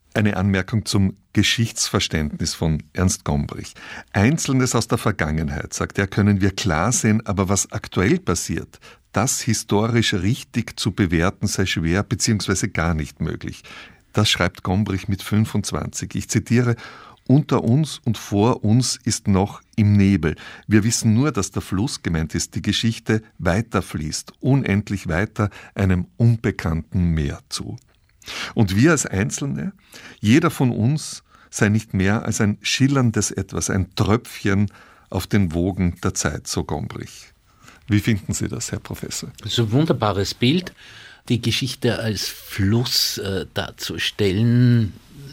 Eine Anmerkung zum Geschichtsverständnis von Ernst Gombrich. Einzelnes aus der Vergangenheit, sagt er, können wir klar sehen, aber was aktuell passiert, das historisch richtig zu bewerten sei schwer bzw. gar nicht möglich. Das schreibt Gombrich mit 25. Ich zitiere: Unter uns und vor uns ist noch im Nebel. Wir wissen nur, dass der Fluss, gemeint ist die Geschichte, weiterfließt, unendlich weiter einem unbekannten Meer zu. Und wir als Einzelne, jeder von uns sei nicht mehr als ein schillerndes Etwas, ein Tröpfchen auf den Wogen der Zeit, so Gombrich. Wie finden Sie das, Herr Professor? Das ist ein wunderbares Bild, die Geschichte als Fluss darzustellen,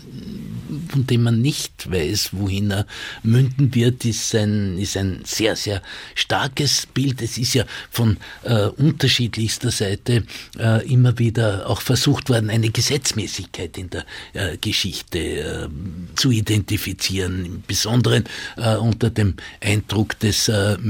von dem man nicht weiß, wohin er münden wird, ist ein sehr, sehr starkes Bild. Es ist ja von unterschiedlichster Seite immer wieder auch versucht worden, eine Gesetzmäßigkeit in der Geschichte zu identifizieren, im Besonderen unter dem Eindruck des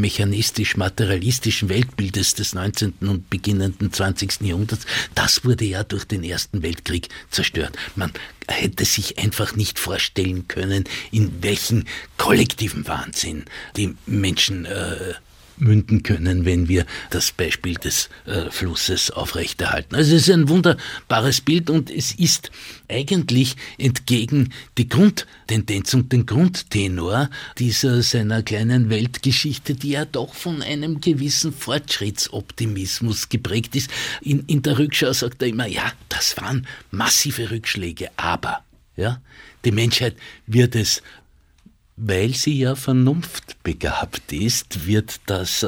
mechanistisch-materialistischen Weltbildes des 19. und beginnenden 20. Jahrhunderts. Das wurde ja durch den Ersten Weltkrieg zerstört. Man hätte sich einfach nicht vorstellen können, in welchen kollektiven Wahnsinn die Menschen münden können, wenn wir das Beispiel des Flusses aufrechterhalten. Also es ist ein wunderbares Bild und es ist eigentlich entgegen die Grundtendenz und den Grundtenor dieser seiner kleinen Weltgeschichte, die ja doch von einem gewissen Fortschrittsoptimismus geprägt ist. In der Rückschau sagt er immer, ja, das waren massive Rückschläge, aber ja, die Menschheit wird es, weil sie ja vernunftbegabt ist, wird das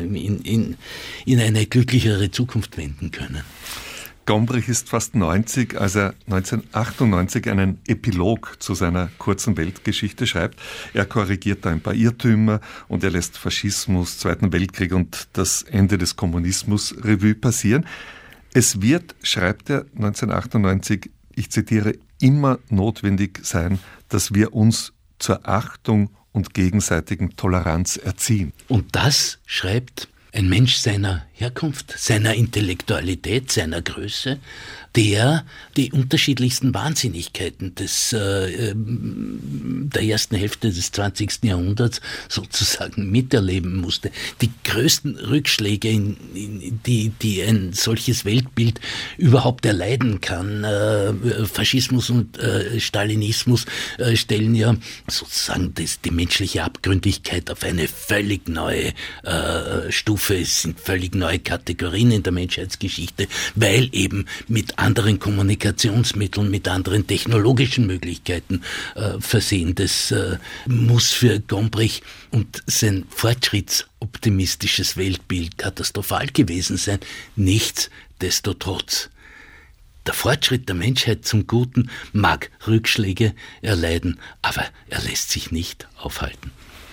in eine glücklichere Zukunft wenden können. Gombrich ist fast 90, als er 1998 einen Epilog zu seiner kurzen Weltgeschichte schreibt. Er korrigiert da ein paar Irrtümer und er lässt Faschismus, Zweiten Weltkrieg und das Ende des Kommunismus Revue passieren. Es wird, schreibt er 1998, ich zitiere, immer notwendig sein, dass wir uns zur Achtung und gegenseitigen Toleranz erziehen. Und das schreibt ein Mensch seiner Herkunft, seiner Intellektualität, seiner Größe, der die unterschiedlichsten Wahnsinnigkeiten der ersten Hälfte des 20. Jahrhunderts sozusagen miterleben musste. Die größten Rückschläge, die ein solches Weltbild überhaupt erleiden kann, Faschismus und Stalinismus, stellen ja sozusagen die menschliche Abgründigkeit auf eine völlig neue Stufe. Es sind völlig neue Kategorien in der Menschheitsgeschichte, weil eben mit anderen Kommunikationsmitteln, mit anderen technologischen Möglichkeiten versehen. Das muss für Gombrich und sein fortschrittsoptimistisches Weltbild katastrophal gewesen sein. Nichtsdestotrotz. Der Fortschritt der Menschheit zum Guten mag Rückschläge erleiden, aber er lässt sich nicht aufhalten.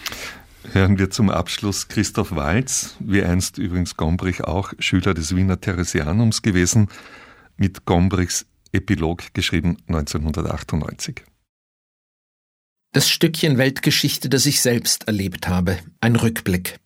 Hören wir zum Abschluss Christoph Waltz, wie einst übrigens Gombrich auch Schüler des Wiener Theresianums gewesen, mit Gombrichs Epilog geschrieben 1998. Das Stückchen Weltgeschichte, das ich selbst erlebt habe, ein Rückblick.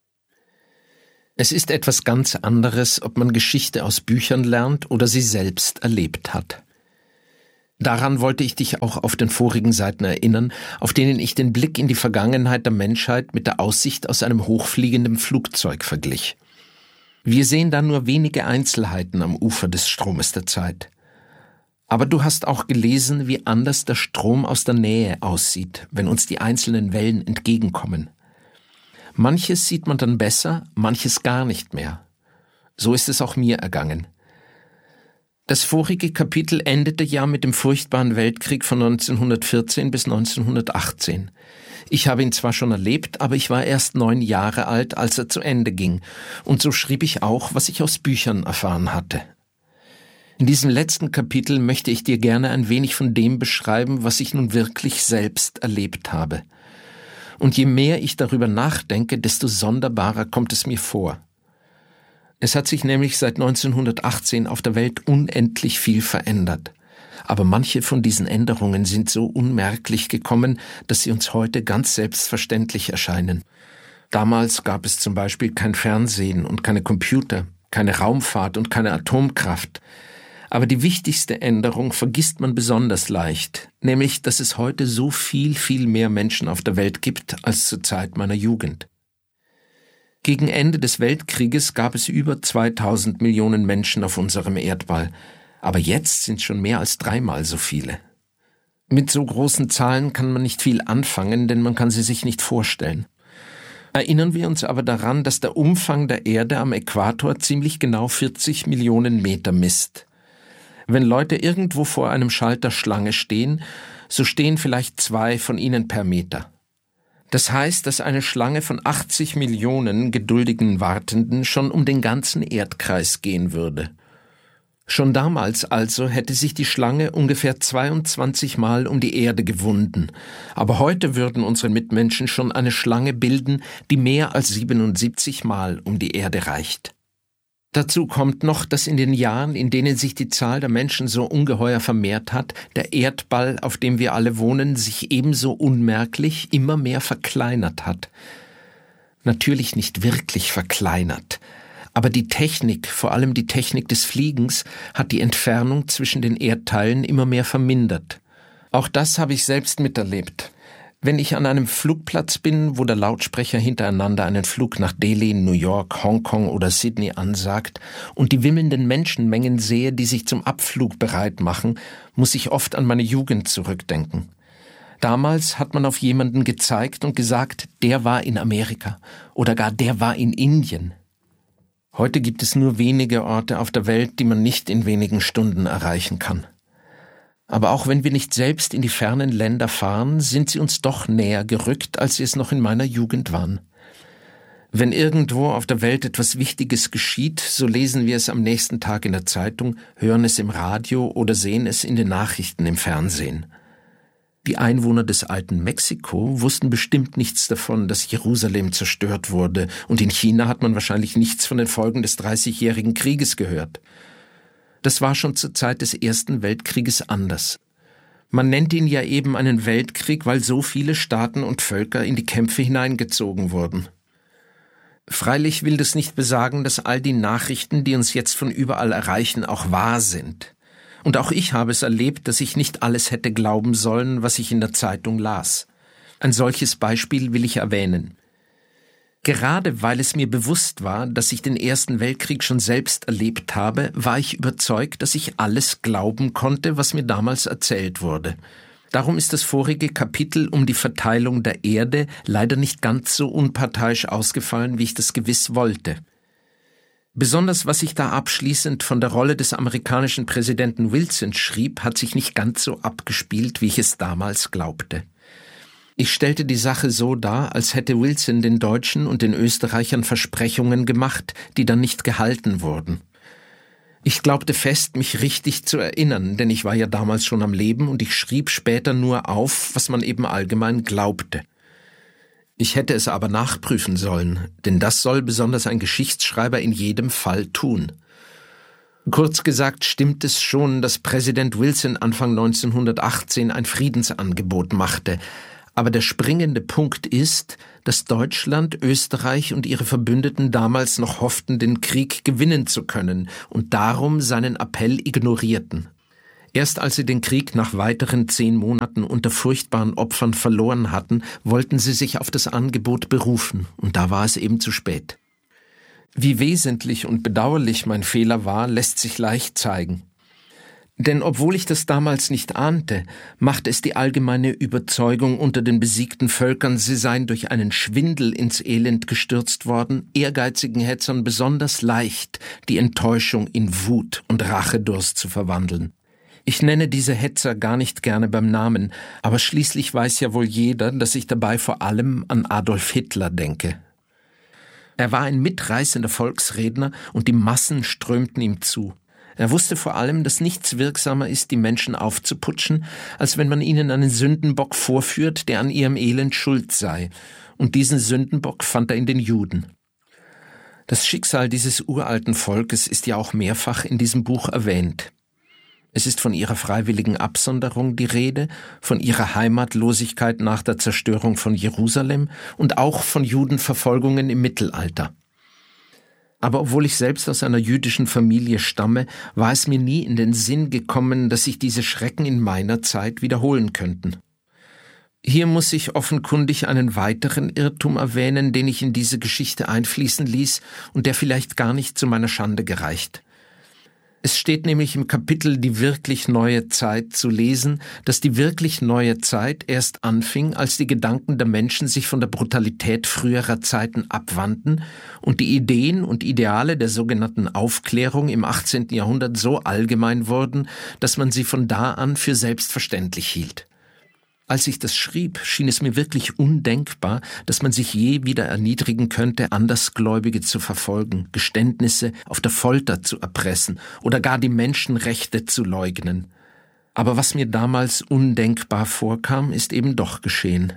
Es ist etwas ganz anderes, ob man Geschichte aus Büchern lernt oder sie selbst erlebt hat. Daran wollte ich dich auch auf den vorigen Seiten erinnern, auf denen ich den Blick in die Vergangenheit der Menschheit mit der Aussicht aus einem hochfliegenden Flugzeug verglich. Wir sehen da nur wenige Einzelheiten am Ufer des Stromes der Zeit. Aber du hast auch gelesen, wie anders der Strom aus der Nähe aussieht, wenn uns die einzelnen Wellen entgegenkommen. Manches sieht man dann besser, manches gar nicht mehr. So ist es auch mir ergangen. Das vorige Kapitel endete ja mit dem furchtbaren Weltkrieg von 1914 bis 1918. Ich habe ihn zwar schon erlebt, aber ich war erst 9 Jahre alt, als er zu Ende ging. Und so schrieb ich auch, was ich aus Büchern erfahren hatte. In diesem letzten Kapitel möchte ich dir gerne ein wenig von dem beschreiben, was ich nun wirklich selbst erlebt habe. Und je mehr ich darüber nachdenke, desto sonderbarer kommt es mir vor. Es hat sich nämlich seit 1918 auf der Welt unendlich viel verändert. Aber manche von diesen Änderungen sind so unmerklich gekommen, dass sie uns heute ganz selbstverständlich erscheinen. Damals gab es zum Beispiel kein Fernsehen und keine Computer, keine Raumfahrt und keine Atomkraft. Aber die wichtigste Änderung vergisst man besonders leicht, nämlich, dass es heute so viel mehr Menschen auf der Welt gibt als zur Zeit meiner Jugend. Gegen Ende des Weltkrieges gab es über 2000 Millionen Menschen auf unserem Erdball, aber jetzt sind schon mehr als 3-mal so viele. Mit so großen Zahlen kann man nicht viel anfangen, denn man kann sie sich nicht vorstellen. Erinnern wir uns aber daran, dass der Umfang der Erde am Äquator ziemlich genau 40 Millionen Meter misst. Wenn Leute irgendwo vor einem Schalter Schlange stehen, so stehen vielleicht 2 von ihnen per Meter. Das heißt, dass eine Schlange von 80 Millionen geduldigen Wartenden schon um den ganzen Erdkreis gehen würde. Schon damals also hätte sich die Schlange ungefähr 22 Mal um die Erde gewunden, aber heute würden unsere Mitmenschen schon eine Schlange bilden, die mehr als 77 Mal um die Erde reicht. Dazu kommt noch, dass in den Jahren, in denen sich die Zahl der Menschen so ungeheuer vermehrt hat, der Erdball, auf dem wir alle wohnen, sich ebenso unmerklich immer mehr verkleinert hat. Natürlich nicht wirklich verkleinert, aber die Technik, vor allem die Technik des Fliegens, hat die Entfernung zwischen den Erdteilen immer mehr vermindert. Auch das habe ich selbst miterlebt. Wenn ich an einem Flugplatz bin, wo der Lautsprecher hintereinander einen Flug nach Delhi, New York, Hongkong oder Sydney ansagt und die wimmelnden Menschenmengen sehe, die sich zum Abflug bereit machen, muss ich oft an meine Jugend zurückdenken. Damals hat man auf jemanden gezeigt und gesagt, der war in Amerika oder gar der war in Indien. Heute gibt es nur wenige Orte auf der Welt, die man nicht in wenigen Stunden erreichen kann. Aber auch wenn wir nicht selbst in die fernen Länder fahren, sind sie uns doch näher gerückt, als sie es noch in meiner Jugend waren. Wenn irgendwo auf der Welt etwas Wichtiges geschieht, so lesen wir es am nächsten Tag in der Zeitung, hören es im Radio oder sehen es in den Nachrichten im Fernsehen. Die Einwohner des alten Mexiko wussten bestimmt nichts davon, dass Jerusalem zerstört wurde, und in China hat man wahrscheinlich nichts von den Folgen des 30-jährigen Krieges gehört. Das war schon zur Zeit des Ersten Weltkrieges anders. Man nennt ihn ja eben einen Weltkrieg, weil so viele Staaten und Völker in die Kämpfe hineingezogen wurden. Freilich will das nicht besagen, dass all die Nachrichten, die uns jetzt von überall erreichen, auch wahr sind. Und auch ich habe es erlebt, dass ich nicht alles hätte glauben sollen, was ich in der Zeitung las. Ein solches Beispiel will ich erwähnen. Gerade weil es mir bewusst war, dass ich den Ersten Weltkrieg schon selbst erlebt habe, war ich überzeugt, dass ich alles glauben konnte, was mir damals erzählt wurde. Darum ist das vorige Kapitel um die Verteilung der Erde leider nicht ganz so unparteiisch ausgefallen, wie ich das gewiss wollte. Besonders was ich da abschließend von der Rolle des amerikanischen Präsidenten Wilson schrieb, hat sich nicht ganz so abgespielt, wie ich es damals glaubte. Ich stellte die Sache so dar, als hätte Wilson den Deutschen und den Österreichern Versprechungen gemacht, die dann nicht gehalten wurden. Ich glaubte fest, mich richtig zu erinnern, denn ich war ja damals schon am Leben und ich schrieb später nur auf, was man eben allgemein glaubte. Ich hätte es aber nachprüfen sollen, denn das soll besonders ein Geschichtsschreiber in jedem Fall tun. Kurz gesagt stimmt es schon, dass Präsident Wilson Anfang 1918 ein Friedensangebot machte, aber der springende Punkt ist, dass Deutschland, Österreich und ihre Verbündeten damals noch hofften, den Krieg gewinnen zu können und darum seinen Appell ignorierten. Erst als sie den Krieg nach weiteren 10 Monaten unter furchtbaren Opfern verloren hatten, wollten sie sich auf das Angebot berufen, und da war es eben zu spät. Wie wesentlich und bedauerlich mein Fehler war, lässt sich leicht zeigen. Denn obwohl ich das damals nicht ahnte, machte es die allgemeine Überzeugung unter den besiegten Völkern, sie seien durch einen Schwindel ins Elend gestürzt worden, ehrgeizigen Hetzern besonders leicht, die Enttäuschung in Wut und Rachedurst zu verwandeln. Ich nenne diese Hetzer gar nicht gerne beim Namen, aber schließlich weiß ja wohl jeder, dass ich dabei vor allem an Adolf Hitler denke. Er war ein mitreißender Volksredner und die Massen strömten ihm zu. Er wusste vor allem, dass nichts wirksamer ist, die Menschen aufzuputschen, als wenn man ihnen einen Sündenbock vorführt, der an ihrem Elend schuld sei. Und diesen Sündenbock fand er in den Juden. Das Schicksal dieses uralten Volkes ist ja auch mehrfach in diesem Buch erwähnt. Es ist von ihrer freiwilligen Absonderung die Rede, von ihrer Heimatlosigkeit nach der Zerstörung von Jerusalem und auch von Judenverfolgungen im Mittelalter. Aber obwohl ich selbst aus einer jüdischen Familie stamme, war es mir nie in den Sinn gekommen, dass sich diese Schrecken in meiner Zeit wiederholen könnten. Hier muss ich offenkundig einen weiteren Irrtum erwähnen, den ich in diese Geschichte einfließen ließ und der vielleicht gar nicht zu meiner Schande gereicht. Es steht nämlich im Kapitel Die wirklich neue Zeit zu lesen, dass die wirklich neue Zeit erst anfing, als die Gedanken der Menschen sich von der Brutalität früherer Zeiten abwandten und die Ideen und Ideale der sogenannten Aufklärung im 18. Jahrhundert so allgemein wurden, dass man sie von da an für selbstverständlich hielt. Als ich das schrieb, schien es mir wirklich undenkbar, dass man sich je wieder erniedrigen könnte, Andersgläubige zu verfolgen, Geständnisse auf der Folter zu erpressen oder gar die Menschenrechte zu leugnen. Aber was mir damals undenkbar vorkam, ist eben doch geschehen.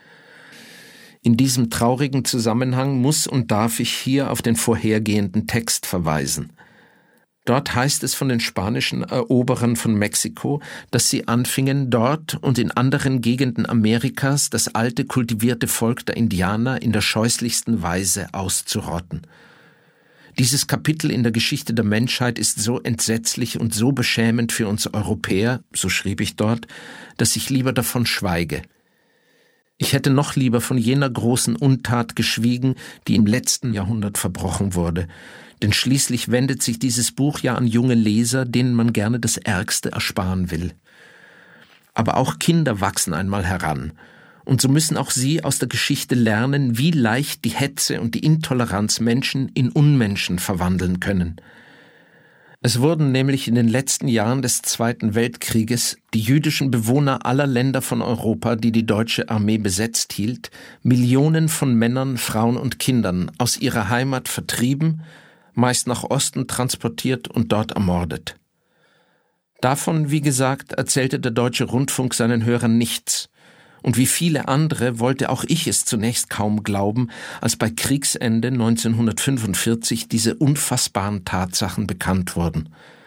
In diesem traurigen Zusammenhang muss und darf ich hier auf den vorhergehenden Text verweisen. Dort heißt es von den spanischen Eroberern von Mexiko, dass sie anfingen, dort und in anderen Gegenden Amerikas das alte kultivierte Volk der Indianer in der scheußlichsten Weise auszurotten. Dieses Kapitel in der Geschichte der Menschheit ist so entsetzlich und so beschämend für uns Europäer, so schrieb ich dort, dass ich lieber davon schweige. Ich hätte noch lieber von jener großen Untat geschwiegen, die im letzten Jahrhundert verbrochen wurde. Denn schließlich wendet sich dieses Buch ja an junge Leser, denen man gerne das Ärgste ersparen will. Aber auch Kinder wachsen einmal heran. Und so müssen auch sie aus der Geschichte lernen, wie leicht die Hetze und die Intoleranz Menschen in Unmenschen verwandeln können. Es wurden nämlich in den letzten Jahren des Zweiten Weltkrieges die jüdischen Bewohner aller Länder von Europa, die die deutsche Armee besetzt hielt, Millionen von Männern, Frauen und Kindern aus ihrer Heimat vertrieben, meist nach Osten transportiert und dort ermordet. Davon, wie gesagt, erzählte der Deutsche Rundfunk seinen Hörern nichts. Und wie viele andere wollte auch ich es zunächst kaum glauben, als bei Kriegsende 1945 diese unfassbaren Tatsachen bekannt wurden.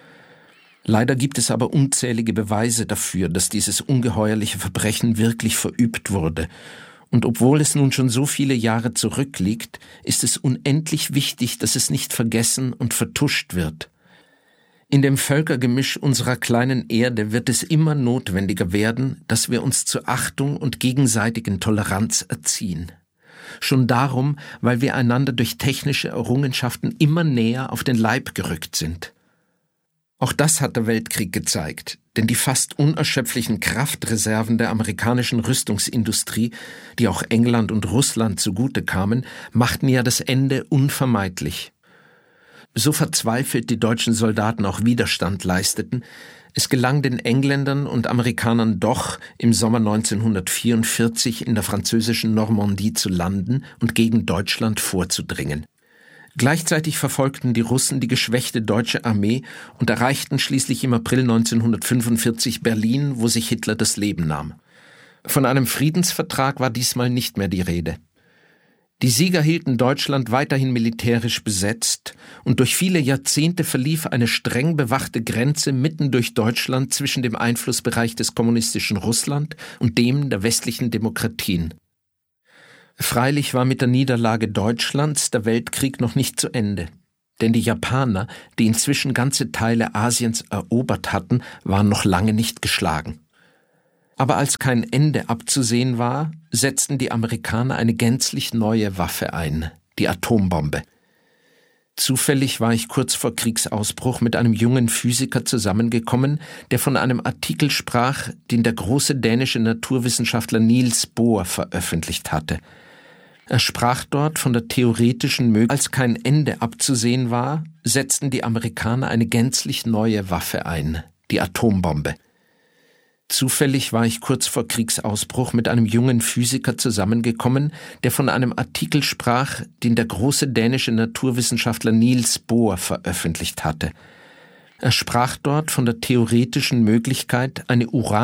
Leider gibt es aber unzählige Beweise dafür, dass dieses ungeheuerliche Verbrechen wirklich verübt wurde. Und obwohl es nun schon so viele Jahre zurückliegt, ist es unendlich wichtig, dass es nicht vergessen und vertuscht wird. In dem Völkergemisch unserer kleinen Erde wird es immer notwendiger werden, dass wir uns zur Achtung und gegenseitigen Toleranz erziehen. Schon darum, weil wir einander durch technische Errungenschaften immer näher auf den Leib gerückt sind. Auch das hat der Weltkrieg gezeigt, denn die fast unerschöpflichen Kraftreserven der amerikanischen Rüstungsindustrie, die auch England und Russland zugute kamen, machten ja das Ende unvermeidlich. So verzweifelt die deutschen Soldaten auch Widerstand leisteten, es gelang den Engländern und Amerikanern doch, im Sommer 1944 in der französischen Normandie zu landen und gegen Deutschland vorzudringen. Gleichzeitig verfolgten die Russen die geschwächte deutsche Armee und erreichten schließlich im April 1945 Berlin, wo sich Hitler das Leben nahm. Von einem Friedensvertrag war diesmal nicht mehr die Rede. Die Sieger hielten Deutschland weiterhin militärisch besetzt und durch viele Jahrzehnte verlief eine streng bewachte Grenze mitten durch Deutschland zwischen dem Einflussbereich des kommunistischen Russland und dem der westlichen Demokratien. Freilich war mit der Niederlage Deutschlands der Weltkrieg noch nicht zu Ende, denn die Japaner, die inzwischen ganze Teile Asiens erobert hatten, waren noch lange nicht geschlagen. Aber als kein Ende abzusehen war, setzten die Amerikaner eine gänzlich neue Waffe ein, die Atombombe. Zufällig war ich kurz vor Kriegsausbruch mit einem jungen Physiker zusammengekommen, der von einem Artikel sprach, den der große dänische Naturwissenschaftler Niels Bohr veröffentlicht hatte. Er sprach dort von der theoretischen Möglichkeit, als kein Ende abzusehen war, setzten die Amerikaner eine gänzlich neue Waffe ein, die Atombombe. Zufällig war ich kurz vor Kriegsausbruch mit einem jungen Physiker zusammengekommen, der von einem Artikel sprach, den der große dänische Naturwissenschaftler Niels Bohr veröffentlicht hatte. Er sprach dort von der theoretischen Möglichkeit, eine